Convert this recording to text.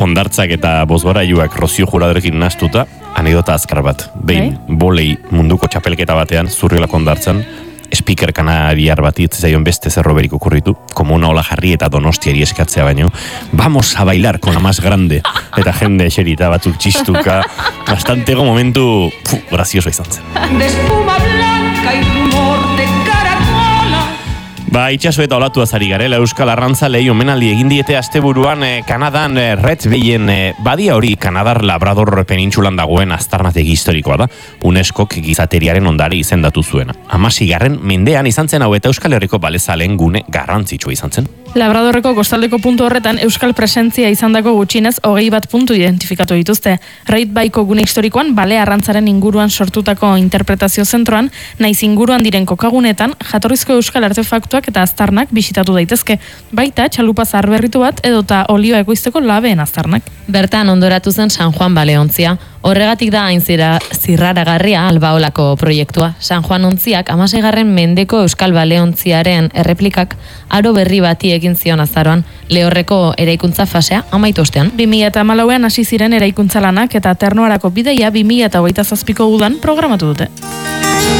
hondartzak eta bozgorailuak Rozio Juradorekin nahastuta, anekdota azkar bat. Behin, bolei munduko txapelketa batean, Zurriolako hondartzan, speaker kanadiar bati zaion beste zerroberik okurritu, como una ola jarri eta Donostiari eskatzea baino, vamos a bailar con la más grande, eta jende eserita batzuk txistuka, bastantego momentu grazioso izan zen. De espuma blanca y rumor de caracola. Itxaso eta olatu azari garela Euskal Arrantzalei omenaldi egin diete asteburuan Kanadan Red Bayen badia hori Kanadar Labrador penintsulan dagoen aztarnategi historikoa da, UNESCOk gizateriaren ondare izendatu zuena. 16. mendean izan zen hau eta Euskal Herriko balezaleen gune garrantzitsua izan zen. Labradorreko kostaldeko puntu horretan euskal presentzia izandako gutxinez 21 puntu identifikatu dituzte. Red Bayko gune historikoan bale arrantzaren inguruan sortutako interpretazio zentroan, naiz inguruan diren kokagunetan jatorrizko euskal artefaktuak eta aztarnak bisitatu daitezke, baita txalupa zaharberritu bat edota olioa ekoizteko labeen aztarnak. Bertan ondoratu zen San Juan baleontzia. Horregatik da hain zirraragarria Albaolako proiektua. San Juan ontziak 16. mendeko euskal baleontziaren erreplikak aro berri bati egin zion azaroan, lehorreko eraikuntza fasea amaitu ostean. 2014an hasi ziren eraikuntza lanak eta Ternoarako bidaia 2027ko udan programatu dute.